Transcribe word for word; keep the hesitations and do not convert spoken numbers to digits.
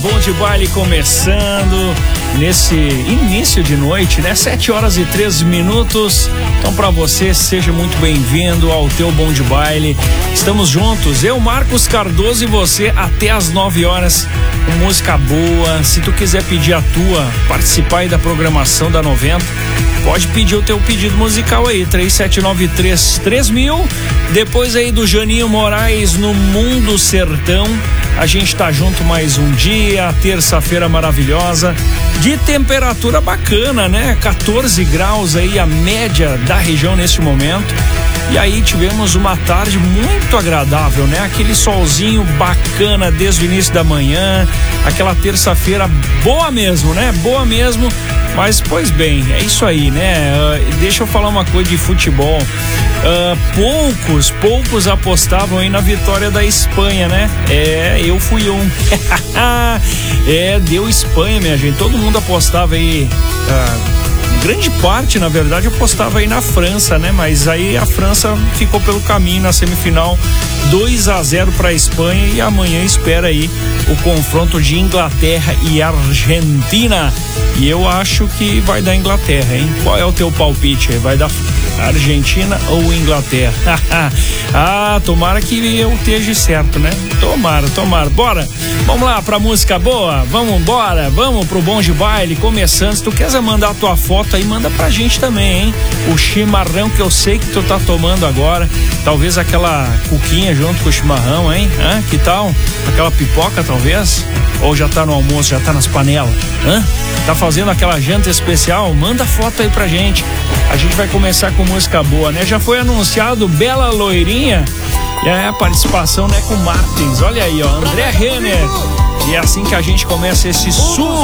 Bom de baile começando nesse início de noite, né? Sete horas e três minutos. Então, para você, seja muito bem-vindo ao teu Bom de Baile. Estamos juntos, eu, Marcos Cardoso, e você até as nove horas com música boa. Se tu quiser pedir a tua, participar aí da programação da noventa, pode pedir o teu pedido musical aí, três sete nove três três mil. Depois aí do Janinho Moraes no Mundo Sertão. A gente tá junto mais um dia, terça-feira maravilhosa, de temperatura bacana, né? quatorze graus aí, a média da região neste momento. E aí tivemos uma tarde muito agradável, né? Aquele solzinho bacana desde o início da manhã, aquela terça-feira boa mesmo, né? Boa mesmo. Mas, pois bem, é isso aí, né? Uh, deixa eu falar uma coisa de futebol. Uh, poucos, poucos apostavam aí na vitória da Espanha, né? É, eu fui um. É, deu Espanha, minha gente. Todo mundo apostava aí. Uh, grande parte, na verdade, apostava aí na França, né? Mas aí a França ficou pelo caminho na semifinal, dois a zero para a Espanha, e amanhã espera aí o confronto de Inglaterra e Argentina. E eu acho que vai dar Inglaterra, hein? Qual é o teu palpite aí? Vai dar Argentina ou Inglaterra? Ah, tomara que eu esteja certo, né? Tomara, tomara. Bora! Vamos lá pra música boa? Vamos embora? Vamos pro Bom de Baile, começando. Se tu quer mandar a tua foto aí, manda pra gente também, hein? O chimarrão que eu sei que tu tá tomando agora, talvez aquela cuquinha junto com o chimarrão, hein? Hã? Que tal? Aquela pipoca, talvez? Ou já tá no almoço, já tá nas panelas? Hã? Tá fazendo aquela janta especial? Manda foto aí pra gente. A gente vai começar com música boa, né? Já foi anunciado Bela Loirinha, e é a participação, né, com Martins. Olha aí, ó, André Renner. E é assim que a gente começa esse sul.